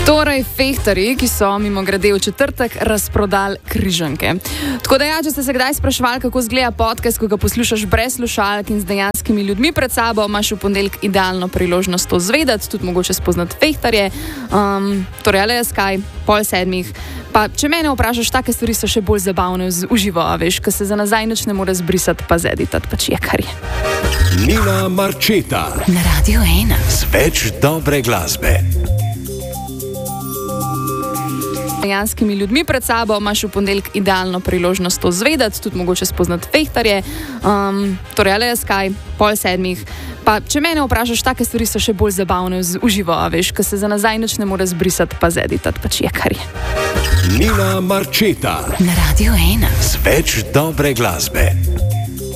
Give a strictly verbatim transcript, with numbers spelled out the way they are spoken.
Torej, fehtarji, ki so mimogrede v četrtek razprodali križanke. Tako da ja, če ste se kdaj sprašvali, kako izgleda podcast, ko ga poslušaš brez slušalk in z dejanskimi ljudmi pred sabo, imaš v ponedeljek idealno priložnost to zvedeti, tudi mogoče spoznati fehtarje. Um, torej, ali je skaj, pol sedmih. Pa če mene vprašaš, take stvari so še bolj zabavne v uživo, veš, ko se za nazaj nič ne more zbrisati, pa zeditati, pač je kar je. Nina Marčeta na Radio ena. Z več dobre glasbe. Dejanskimi ljudmi pred sabo imaš v ponedeljek idealno priložnost to zvedeti, tudi mogoče spoznati fehtarje. Um, torej, ali je skaj, pol sedmih. Pa če mene vprašaš, take stvari so še bolj zabavne v uživo, veš, ko se za nazaj nič ne more zbrisati, pa zeditati, pač je kar je. Nina Marčeta na Radio ena. Z več dobre glasbe.